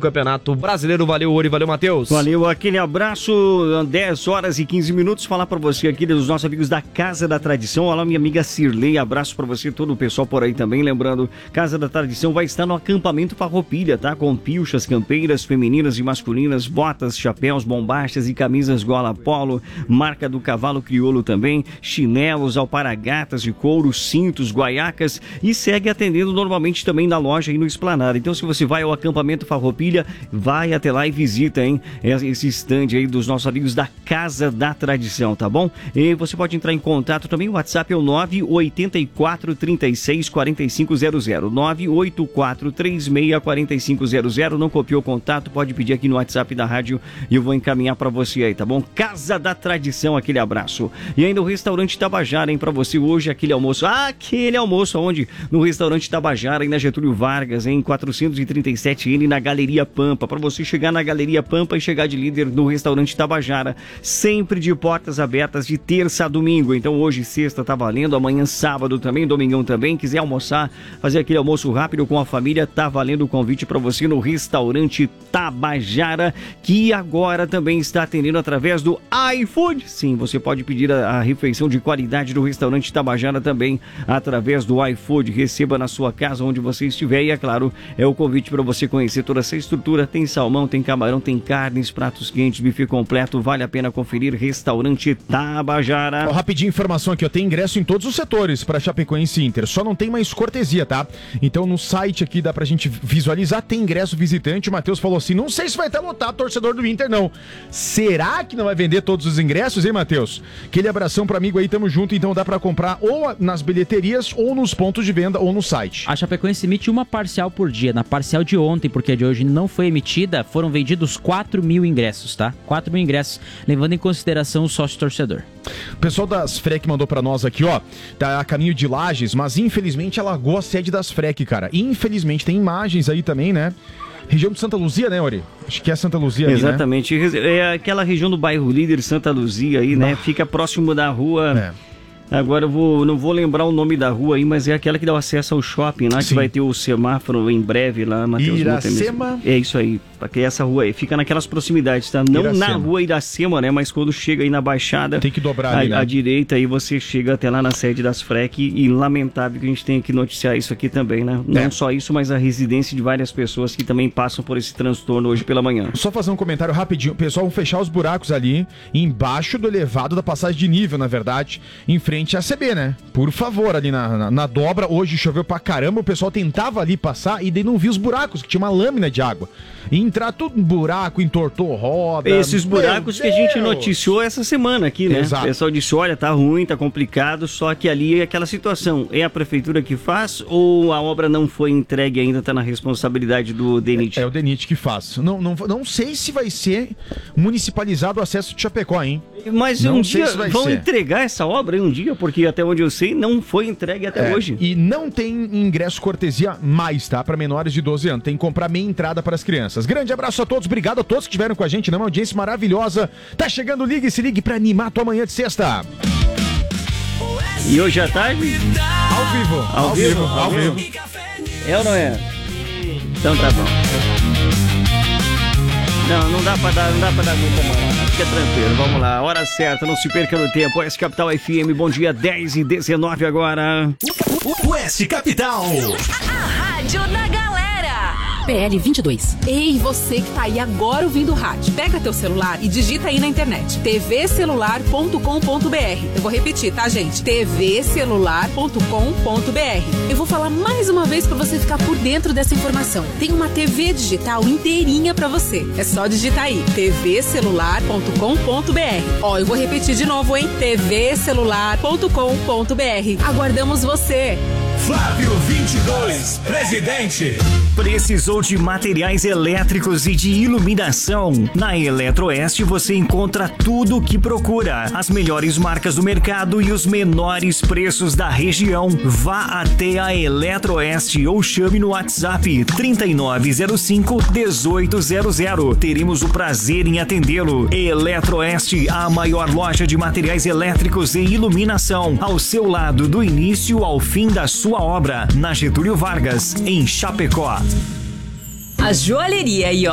Campeonato Brasileiro. Valeu, Ori, valeu, Matheus. Valeu, aquele abraço, 10 horas e 15 minutos, falar pra você aqui dos nossos amigos da Casa da Tradição. Olá, minha amiga Cirlei, abraço pra você, todo o pessoal por aí também, lembrando, Casa da Tradição vai estar no acampamento Farroupilha, tá? Com pilchas, campeiras femininas e masculinas, botas, chapéus, bombachas e camisas gola polo, marca do cavalo crioulo também, chinelos, alparagatas de couro, cintos, guaiacas e segue atendendo normalmente também na loja e no Esplanada. Então, se você vai ao acampamento Farroupilha, vai até lá e visita, hein, esse stand aí dos nossos amigos da Casa da Tradição, tá bom? E você pode entrar em contato também, o WhatsApp é o 984364500, 984364500. Não copiou o contato, pode pedir aqui no WhatsApp da rádio e eu vou encaminhar pra você aí, tá bom? Casa da Tradição, aquele abraço. E ainda o restaurante Tabajara, hein, pra você hoje, aquele almoço. Aquele almoço aonde? No restaurante Tabajara, aí na Getúlio Vargas, em 437N, na Galeria Pampa. Pra você chegar na Galeria Pampa e chegar de líder no restaurante Tabajara. Sempre de portas abertas de terça a domingo. Então hoje, sexta, tá valendo. Amanhã, sábado também, domingão também. Quiser almoçar, fazer aquele almoço rápido com a família, tá valendo o convite pra você no restaurante Tabajara, que agora também está atendendo através do iFood. Sim, você pode pedir a refeição de qualidade do restaurante Tabajara também através do iFood. Receba na sua casa, onde você estiver. E é claro, é o convite para você conhecer toda essa estrutura. Tem salmão, tem camarão, tem carnes, pratos quentes, buffet completo. Vale a pena conferir. Restaurante Tabajara. Rapidinho, informação aqui, tem ingresso em todos os setores para Chapecoense e Inter. Só não tem mais cortesia, tá? Então no site aqui dá pra gente visualizar, tem ingresso visitante. O Matheus falou assim, não sei se vai estar lotado torcedor do Inter, não. Será que não vai vender todos os ingressos, hein, Matheus? Aquele abração pro amigo aí, tamo junto. Então dá pra comprar ou nas bilheterias, ou nos pontos de venda, ou no site. A Chapecoense emite uma parcial por dia. Na parcial de ontem, porque a de hoje não foi emitida, foram vendidos 4.000 ingressos, tá? 4.000 ingressos, levando em consideração o sócio-torcedor. O pessoal das FREC mandou pra nós aqui, ó, tá a caminho de Lages, mas infelizmente alagou a sede das FREC, cara. Infelizmente, tem imagens aí também, né? Região de Santa Luzia, né, Ori? Acho que é Santa Luzia ali, exatamente, né? É aquela região do bairro Líder, Santa Luzia aí, né? Fica próximo da rua... Agora eu não vou lembrar o nome da rua aí, mas é aquela que dá acesso ao shopping lá, que vai ter o semáforo em breve lá, Matheus. Iracema? É isso aí, porque essa rua aí fica naquelas proximidades, tá? Não Iracema. Na rua Iracema, né? Mas quando chega aí na Baixada, tem que dobrar ali, né? À direita, aí você chega até lá na sede das FREC e lamentável que a gente tenha que noticiar isso aqui também, né? Não só isso, mas a residência de várias pessoas que também passam por esse transtorno hoje pela manhã. Só fazer um comentário rapidinho, pessoal, vão fechar os buracos ali embaixo do elevado da passagem de nível, na verdade, em frente à CB, né? Por favor, ali na dobra, hoje choveu pra caramba, o pessoal tentava ali passar e daí não viu os buracos, que tinha uma lâmina de água. E entrar tudo no buraco, entortou roda. Esses buracos que a gente noticiou essa semana aqui, né? Exato. O pessoal disse, olha, tá ruim, tá complicado, só que ali é aquela situação, é a prefeitura que faz ou a obra não foi entregue ainda, tá na responsabilidade do DENIT? É o DENIT que faz. Não sei se vai ser municipalizado o acesso de Chapecó, hein? Mas não um dia vão ser. entregar essa obra um dia, porque até onde eu sei não foi entregue até hoje. E não tem ingresso cortesia mais, tá? Para menores de 12 anos. Tem que comprar meia entrada para as crianças. Grande abraço a todos, obrigado a todos que estiveram com a gente, numa audiência maravilhosa. Tá chegando, ligue e se ligue para animar a tua manhã de sexta. E hoje à tarde? Ao vivo. É ou não é? Então tá bom. Não dá pra dar muita moral. Fica tranquilo, vamos lá. Hora certa, não se perca no tempo. Oeste Capital FM, bom dia, 10h19 agora. Oeste Capital. A rádio da galera. PL 22. Ei, você que tá aí agora ouvindo o rádio. Pega teu celular e digita aí na internet. tvcelular.com.br. Eu vou repetir, tá, gente? tvcelular.com.br. Eu vou falar mais uma vez pra você ficar por dentro dessa informação. Tem uma TV digital inteirinha pra você. É só digitar aí. tvcelular.com.br. Ó, eu vou repetir de novo, hein? tvcelular.com.br. Aguardamos você. Flávio 22, presidente. Precisou de materiais elétricos e de iluminação? Na Eletroeste você encontra tudo o que procura. As melhores marcas do mercado e os menores preços da região. Vá até a Eletroeste ou chame no WhatsApp 3905-1800. Teremos o prazer em atendê-lo. Eletroeste, a maior loja de materiais elétricos e iluminação. Ao seu lado, do início ao fim da sua obra. Na Getúlio Vargas, em Chapecó. A joalheria